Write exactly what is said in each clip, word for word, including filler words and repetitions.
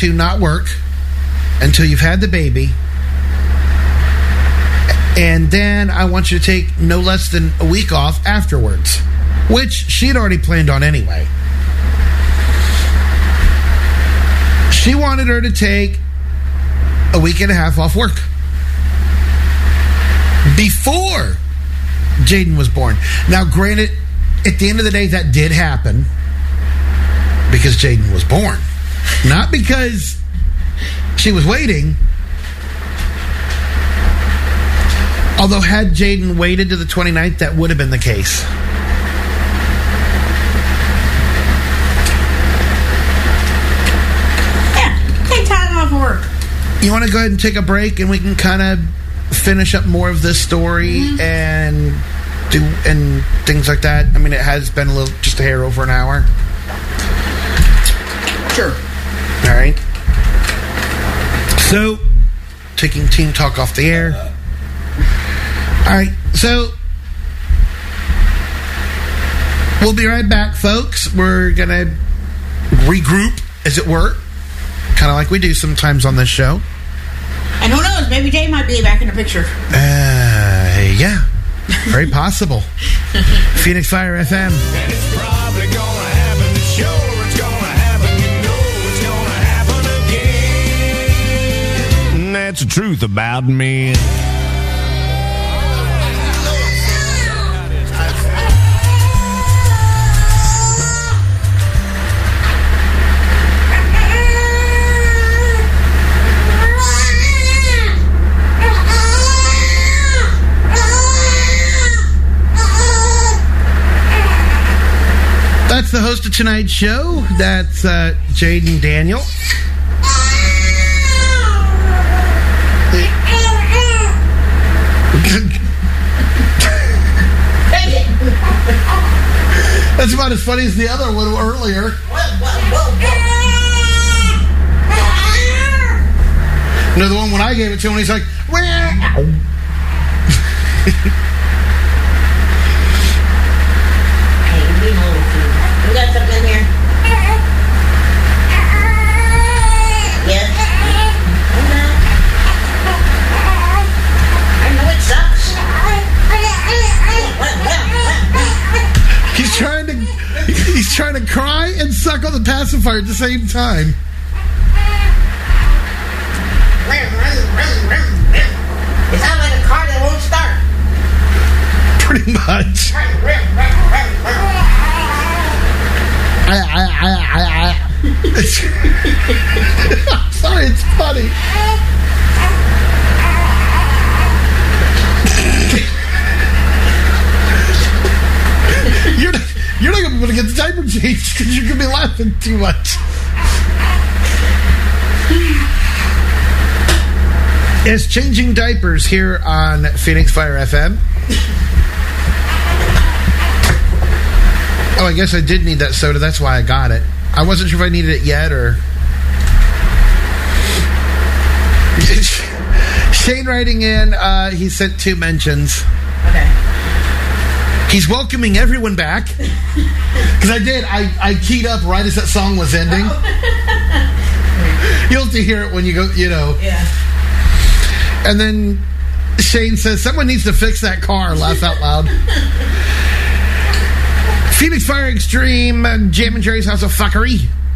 to not work until you've had the baby. And then I want you to take no less than a week off afterwards, which she'd already planned on anyway. She wanted her to take a week and a half off work before Jaden was born. Now, granted, at the end of the day, that did happen because Jaden was born. Not because she was waiting. Although, had Jaden waited to the twenty-ninth, that would have been the case. Yeah, take time off work. You want to go ahead and take a break and we can kind of finish up more of this story mm-hmm. and do and things like that? I mean, it has been a little, just a hair over an hour. Sure. All right. So, taking Team Talk off the air. All right. So, we'll be right back, folks. We're going to regroup, as it were, kind of like we do sometimes on this show. And who knows, maybe Jay might be back in the picture. Uh, yeah. Very possible. Phoenix Fire F M. And it's probably gonna happen. Sure, it's gonna happen. You know it's gonna happen again. And that's the truth about me. That's the host of tonight's show. That's uh, Jaden Daniel. That's about as funny as the other one earlier. No, the one when I gave it to him, he's like, "Where?" We got something in here. Yes. I know it sucks. He's trying to he's trying to cry and suck on the pacifier at the same time. It sounds like a car that won't start. Pretty much. I, I, I, I, I. I'm sorry, it's funny. you're, not, you're not going to be able to get the diaper changed because you're going to be laughing too much. It's Changing Diapers here on Phoenix Fire F M. Oh, I guess I did need that soda. That's why I got it. I wasn't sure if I needed it yet or... Shane writing in, uh, he sent two mentions. Okay. He's welcoming everyone back. Because I did. I, I keyed up right as that song was ending. Oh. You'll have to hear it when you go, you know. Yeah. And then Shane says, someone needs to fix that car. Laugh out loud. Phoenix Fire Extreme, uh, Jam and Jerry's House of Fuckery.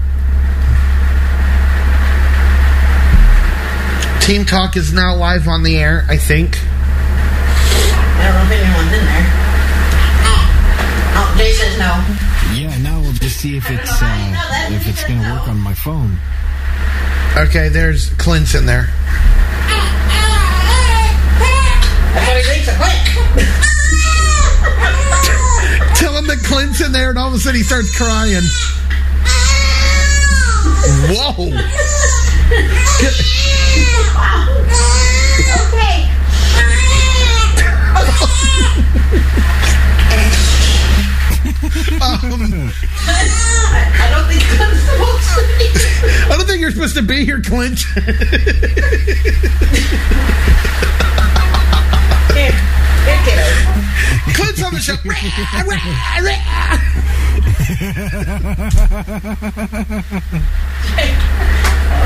Team Talk is now live on the air, I think. I don't know if anyone's in there. Oh, Jay says no. Yeah, now we'll just see if it's uh, if it's going to work on my phone. Okay, there's Clint's in there. That's what he thinks of Clint. Tell him that Clint's in there, and all of a sudden he starts crying. Whoa. Okay. um, I don't think Clint's supposed to be. I don't think you're supposed to be here, Clint. Here, here, kiddo. Clint's on the show.